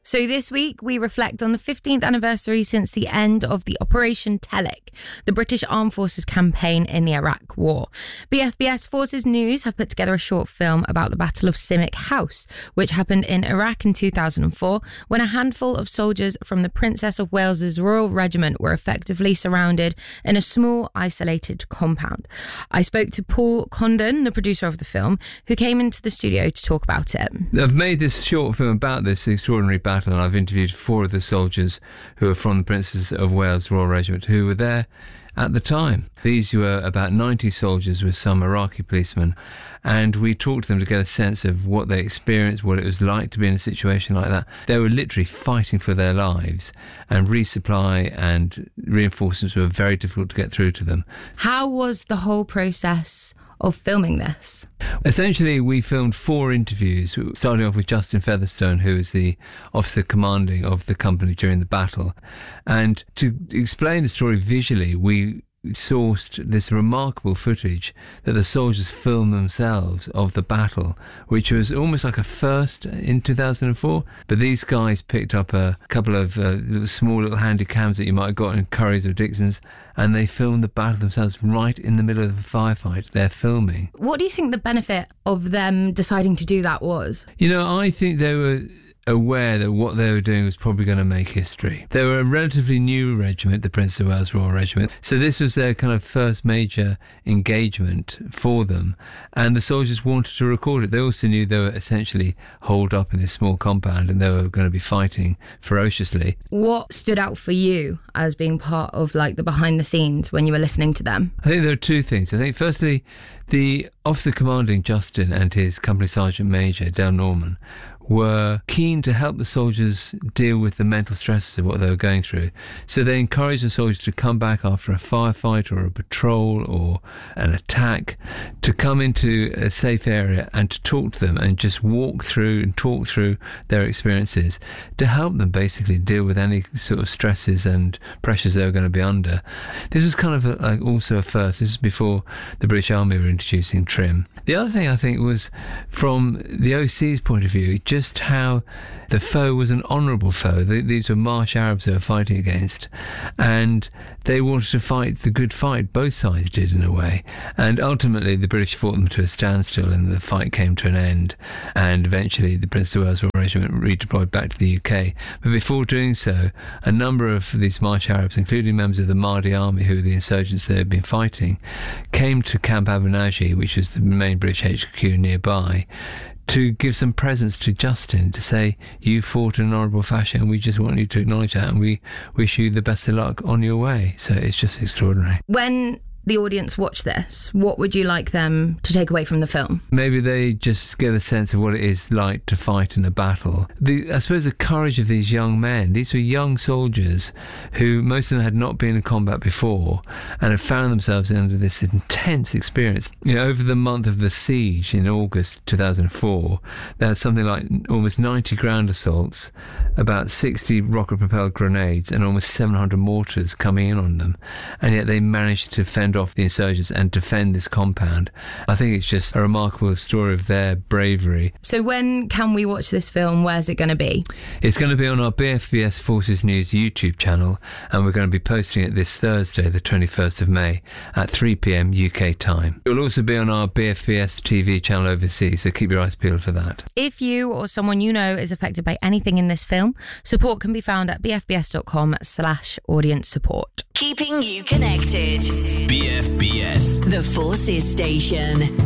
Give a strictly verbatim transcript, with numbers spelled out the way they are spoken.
So this week, we reflect on the fifteenth anniversary since the end of the Operation Telic, the British Armed Forces campaign in the Iraq War. B F B S Forces News have put together a short film about the Battle of Simic House, which happened in Iraq in two thousand four, when a handful of soldiers from the Princess of Wales's Royal Regiment were effectively surrounded in a small, isolated compound. I spoke to Paul Condon, the producer of the film, who came into the studio to talk about it. I've made this short film about this extraordinary battle, and I've interviewed four of the soldiers who are from the Princess of Wales Royal Regiment who were there at the time. These were about ninety soldiers with some Iraqi policemen, and we talked to them to get a sense of what they experienced, what it was like to be in a situation like that. They were literally fighting for their lives, and resupply and reinforcements were very difficult to get through to them. How was the whole process of filming this? Essentially, we filmed four interviews, starting off with Justin Featherstone, who was the officer commanding of the company during the battle. And to explain the story visually, we sourced this remarkable footage that the soldiers filmed themselves of the battle, which was almost like a first in two thousand four. But these guys picked up a couple of uh, little small little handy cams that you might have got in Currys or Dixon's, and they filmed the battle themselves right in the middle of the firefight. They're filming. What do you think the benefit of them deciding to do that was? You know, I think they were aware that what they were doing was probably going to make history. They were a relatively new regiment, the Prince of Wales Royal Regiment, so this was their kind of first major engagement for them, and the soldiers wanted to record it. They also knew they were essentially holed up in this small compound and they were going to be fighting ferociously. What stood out for you as being part of like the behind the scenes when you were listening to them? I think there are two things. I think firstly, the officer commanding, Justin, and his company sergeant major, Dale Norman, were keen to help the soldiers deal with the mental stresses of what they were going through. So they encouraged the soldiers to come back after a firefight or a patrol or an attack, to come into a safe area and to talk to them and just walk through and talk through their experiences to help them basically deal with any sort of stresses and pressures they were going to be under. This was kind of a, like also a first. This is before the British Army were introducing trim. The other thing I think was, from the O C's point of view, just how the foe was an honourable foe. These were Marsh Arabs they were fighting against, and they wanted to fight the good fight. Both sides did, in a way, and ultimately the British fought them to a standstill and the fight came to an end, and eventually the Prince of Wales Royal Regiment redeployed back to the U K. But before doing so, a number of these Marsh Arabs, including members of the Mahdi army, who were the insurgents they had been fighting, came to Camp Abu Naji, which was the main British H Q nearby, to give some presents to Justin, to say, you fought in an honourable fashion and we just want you to acknowledge that, and we wish you the best of luck on your way. So it's just extraordinary. When the audience watch this, what would you like them to take away from the film? Maybe they just get a sense of what it is like to fight in a battle. The, I suppose the courage of these young men. These were young soldiers who, most of them had not been in combat before and had found themselves under this intense experience. You know, over the month of the siege in August two thousand four, they had something like almost ninety ground assaults, about sixty rocket-propelled grenades and almost seven hundred mortars coming in on them, and yet they managed to fend off the insurgents and defend this compound. I think it's just a remarkable story of their bravery. So when can we watch this film? Where's it going to be? It's going to be on our B F B S Forces News YouTube channel, and we're going to be posting it this Thursday, the twenty-first of May, at three p.m. U K time. It will also be on our B F B S T V channel overseas, so keep your eyes peeled for that. If you or someone you know is affected by anything in this film, support can be found at bfbs.com slash audience support. Keeping you connected. B F B S. The Forces Station.